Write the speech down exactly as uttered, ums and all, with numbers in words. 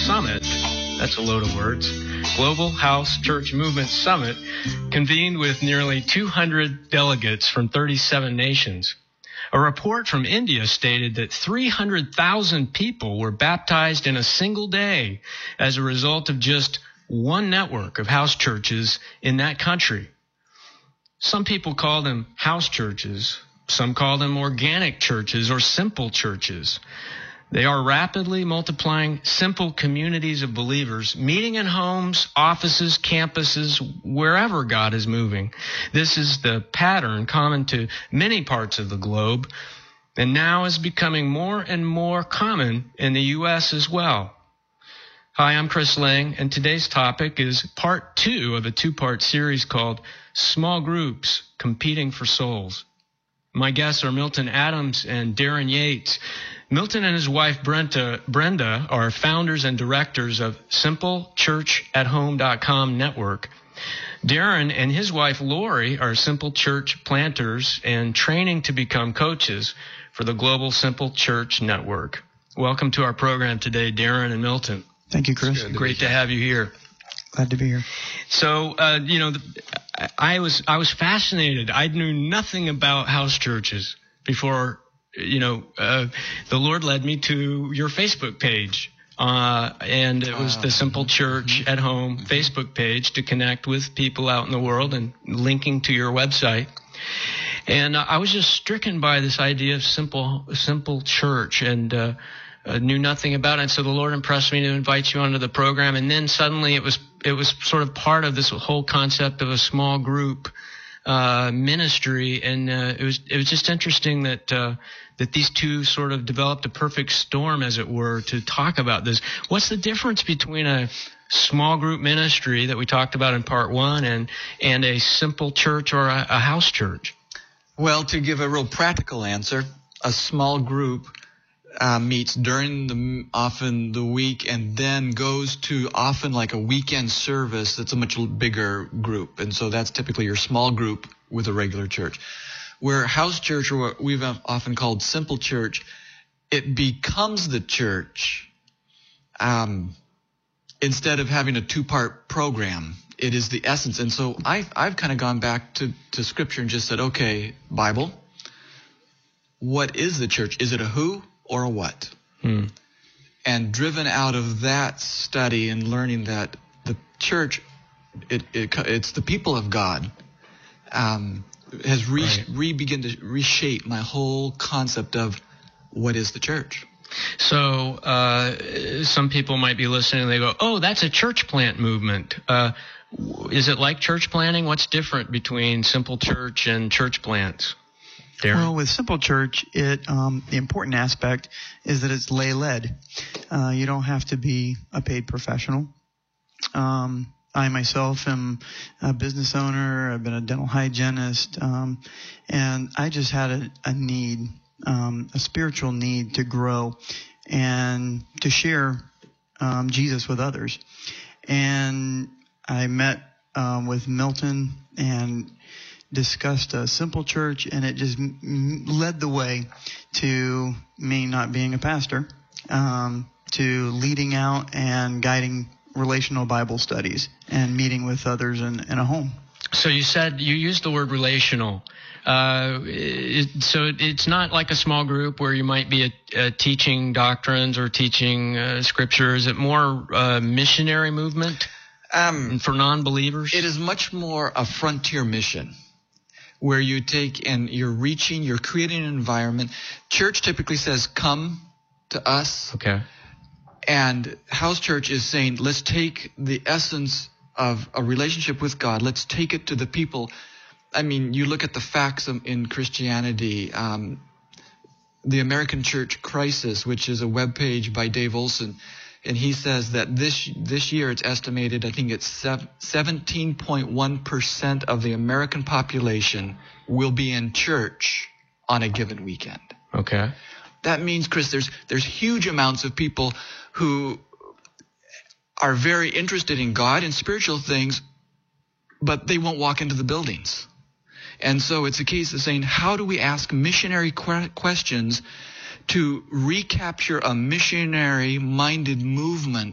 Summit, that's a load of words, Global House Church Movement Summit, convened with nearly two hundred delegates from thirty-seven nations. A report from India stated that three hundred thousand people were baptized in a single day as a result of just one network of house churches in that country. Some people call them house churches. Some call them organic churches or simple churches. They are rapidly multiplying simple communities of believers, meeting in homes, offices, campuses, wherever God is moving. This is the pattern common to many parts of the globe, and now is becoming more and more common in the U S as well. Hi, I'm Chris Lang, and today's topic is part two of a two-part series called Small Groups Competing for Souls. My guests are Milton Adams and Darren Yates. Milton and his wife Brenda, Brenda are founders and directors of Simple Church At Home dot com network. Darren and his wife Lori are Simple Church planters and training to become coaches for the Global Simple Church Network. Welcome to our program today, Darren and Milton. Thank you, Chris. Great to have you here. Glad to be here. So, uh, you know, the, I was I was fascinated. I knew nothing about house churches before, you know, uh, the Lord led me to your Facebook page. Uh, and it was the Simple Church at Home Facebook page to connect with people out in the world and linking to your website. And uh, I was just stricken by this idea of simple, simple church and uh, uh, knew nothing about it. And so the Lord impressed me to invite you onto the program. And then suddenly it was it was sort of part of this whole concept of a small group uh, ministry. And uh, it was it was just interesting that uh, that these two sort of developed a perfect storm, as it were, to talk about this. What's the difference between a small group ministry that we talked about in part one and and a simple church or a, a house church? Well, to give a real practical answer, a small group uh, meets during the often the week and then goes to often like a weekend service that's a much bigger group. And so that's typically your small group with a regular church. Where house church, or what we've often called simple church, it becomes the church um, instead of having a two-part program. It is the essence. And so I've, I've kind of gone back to, to Scripture and just said, okay, Bible, what is the church? Is it a who or a what? Hmm. And driven out of that study and learning that the church, it, it it's the people of God, um, has re, right. re begin to reshape my whole concept of what is the church. So uh, some people might be listening and they go, oh, that's a church plant movement. Uh, is it like church planting? What's different between simple church and church plants? Darren? Well, with simple church, it um, the important aspect is that it's lay-led. Uh, you don't have to be a paid professional. Um I myself am a business owner. I've been a dental hygienist, um, and I just had a, a need, um, a spiritual need to grow and to share um, Jesus with others. And I met um, with Milton and discussed a simple church, and it just m- led the way to me not being a pastor, um, to leading out and guiding relational Bible studies and meeting with others in, in a home. So you said you used the word relational. Uh, it, so it's not like a small group where you might be a, a teaching doctrines or teaching uh, scripture. Is it more uh, missionary movement um, for non-believers? It is much more a frontier mission where you take and you're reaching, you're creating an environment. Church typically says, come to us. Okay. And house church is saying, let's take the essence of a relationship with God. Let's take it to the people. I mean, you look at the facts in Christianity, um, the American Church Crisis, which is a webpage by Dave Olson. And he says that this this year it's estimated, I think it's seventeen point one percent of the American population will be in church on a given weekend. Okay. That means, Chris, there's there's huge amounts of people who are very interested in God and spiritual things, but they won't walk into the buildings. And so it's a case of saying, how do we ask missionary que- questions to recapture a missionary-minded movement